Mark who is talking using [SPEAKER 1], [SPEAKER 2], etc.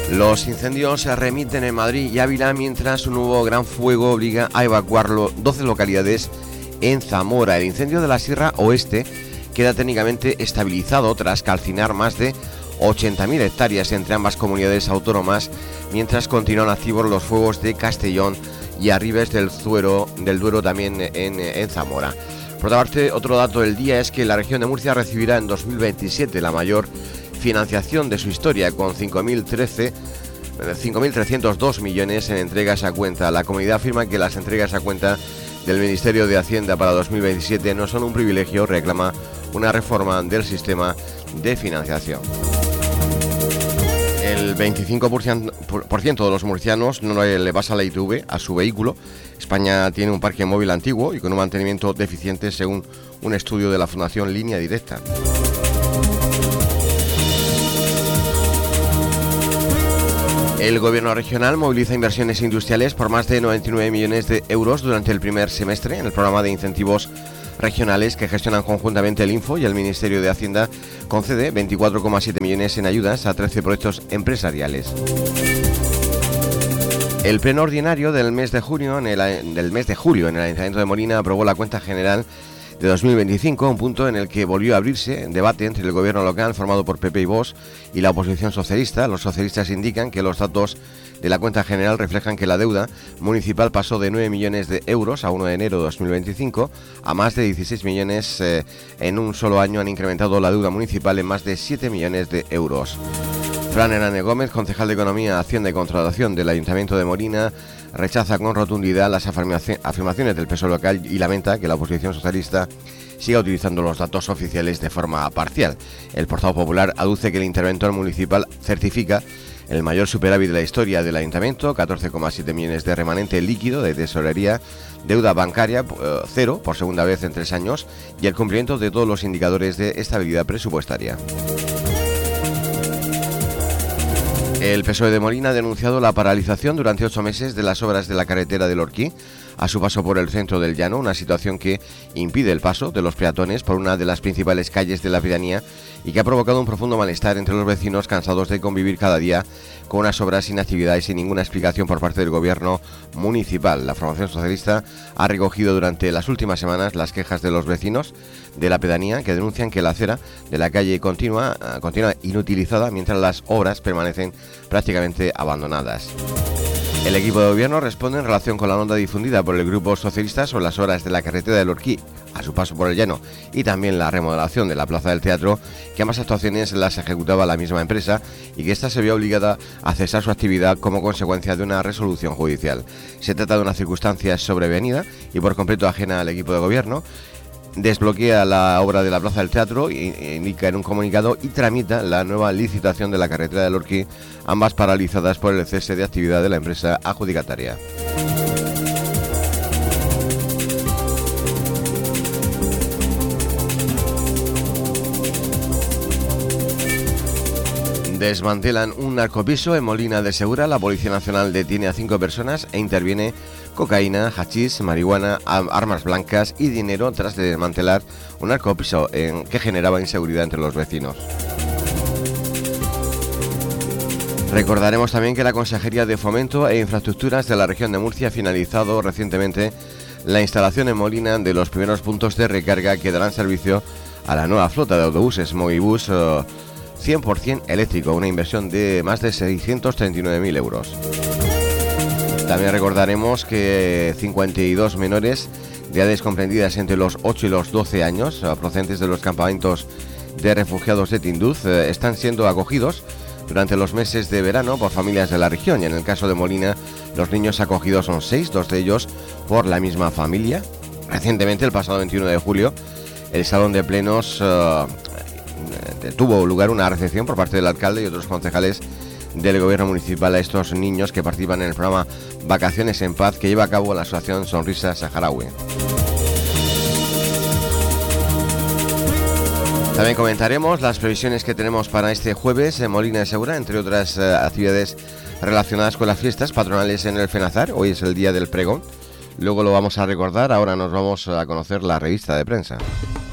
[SPEAKER 1] Los incendios se remiten en Madrid y Ávila mientras un nuevo gran fuego obliga a evacuar 12 localidades en Zamora. El incendio de la Sierra Oeste queda técnicamente estabilizado tras calcinar más de 80.000 hectáreas entre ambas comunidades autónomas, mientras continúan activos los fuegos de Castellón y Arribes del Duero también en Zamora. Por otra parte, otro dato del día es que la región de Murcia recibirá en 2027 la mayor financiación de su historia, con 5.302 millones en entregas a cuenta. La comunidad afirma que las entregas a cuenta del Ministerio de Hacienda para 2027 no son un privilegio, reclama una reforma del sistema de financiación. El 25% de los murcianos no le pasa la ITV a su vehículo. España tiene un parque móvil antiguo y con un mantenimiento deficiente, según un estudio de la Fundación Línea Directa. El gobierno regional moviliza inversiones industriales por más de 99 millones de euros durante el primer semestre en el programa de incentivos regionales que gestionan conjuntamente el Info y el Ministerio de Hacienda. Concede 24,7 millones en ayudas a 13 proyectos empresariales. El pleno ordinario del mes de julio en el Ayuntamiento de Molina aprobó la cuenta general de 2025, un punto en el que volvió a abrirse debate entre el gobierno local formado por PP y Vox y la oposición socialista. Los socialistas indican que los datos de la cuenta general reflejan que la deuda municipal pasó de 9 millones de euros a 1 de enero de 2025 a más de 16 millones en un solo año. Han incrementado la deuda municipal en más de 7 millones de euros. Fran Hernández Gómez, concejal de Economía, Hacienda y Contratación del Ayuntamiento de Molina, rechaza con rotundidad las afirmaciones del PSOE local y lamenta que la oposición socialista siga utilizando los datos oficiales de forma parcial. El portavoz popular aduce que el interventor municipal certifica el mayor superávit de la historia del ayuntamiento, 14,7 millones de remanente líquido de tesorería, deuda bancaria cero por segunda vez en 3 años y el cumplimiento de todos los indicadores de estabilidad presupuestaria. El PSOE de Molina ha denunciado la paralización durante 8 meses de las obras de la carretera del Orquí a su paso por el centro del llano, una situación que impide el paso de los peatones por una de las principales calles de la pedanía y que ha provocado un profundo malestar entre los vecinos, cansados de convivir cada día con unas obras sin actividad y sin ninguna explicación por parte del gobierno municipal. La formación socialista ha recogido durante las últimas semanas las quejas de los vecinos de la pedanía, que denuncian que la acera de la calle continúa inutilizada mientras las obras permanecen prácticamente abandonadas. El equipo de gobierno responde en relación con la nota difundida por el Grupo Socialista sobre las obras de la carretera del Orquí a su paso por el llano y también la remodelación de la Plaza del Teatro, que ambas actuaciones las ejecutaba la misma empresa y que ésta se vio obligada a cesar su actividad como consecuencia de una resolución judicial. Se trata de una circunstancia sobrevenida y por completo ajena al equipo de gobierno. Desbloquea la obra de la Plaza del Teatro, indica en un comunicado, y tramita la nueva licitación de la carretera del Orquí, ambas paralizadas por el cese de actividad de la empresa adjudicataria. Desmantelan un narcopiso en Molina de Segura. La Policía Nacional detiene a 5 personas e interviene cocaína, hachís, marihuana, armas blancas y dinero tras desmantelar un narcopiso que generaba inseguridad entre los vecinos. Recordaremos también que la Consejería de Fomento e Infraestructuras de la región de Murcia ha finalizado recientemente la instalación en Molina de los primeros puntos de recarga que darán servicio a la nueva flota de autobuses Movibus 100% eléctrico, una inversión de más de 639.000 euros. También recordaremos que 52 menores de edades comprendidas entre los 8 y los 12 años, procedentes de los campamentos de refugiados de Tinduz, están siendo acogidos durante los meses de verano por familias de la región, y en el caso de Molina los niños acogidos son 6, 2 de ellos por la misma familia. Recientemente, el pasado 21 de julio, el Salón de Plenos tuvo lugar una recepción por parte del alcalde y otros concejales del gobierno municipal a estos niños que participan en el programa Vacaciones en Paz que lleva a cabo la asociación Sonrisa Saharaui. También comentaremos las previsiones que tenemos para este jueves en Molina de Segura, entre otras actividades relacionadas con las fiestas patronales en el Fenazar. Hoy es el día del pregón, luego lo vamos a recordar. Ahora nos vamos a conocer la revista de prensa.